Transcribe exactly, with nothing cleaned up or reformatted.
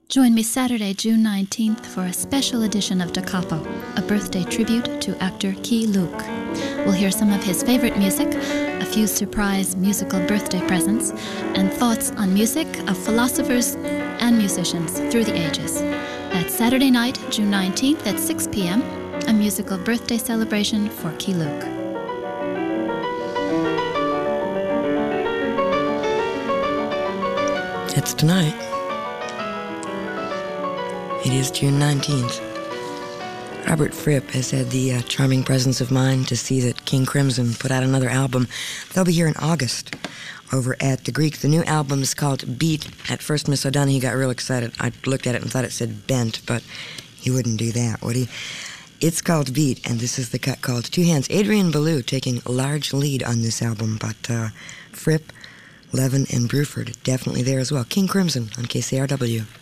Join me Saturday, June nineteenth for a special edition of Da Capo, a birthday tribute to actor Key Luke. We'll hear some of his favorite music, a few surprise musical birthday presents, and thoughts on music of philosophers and musicians through the ages. That's Saturday night, June nineteenth at six p.m., a musical birthday celebration for Key Luke. It's tonight. It is June nineteenth. Robert Fripp has had the uh, charming presence of mind to see that King Crimson put out another album. They'll be here in August over at The Greek. The new album is called Beat. At first, Miss O'Donoghue got real excited. I looked at it and thought it said Bent, but he wouldn't do that, would he? It's called Beat, and this is the cut called Two Hands. Adrian Belew taking a large lead on this album, but uh, Fripp, Levin, and Bruford definitely there as well. King Crimson on K C R W.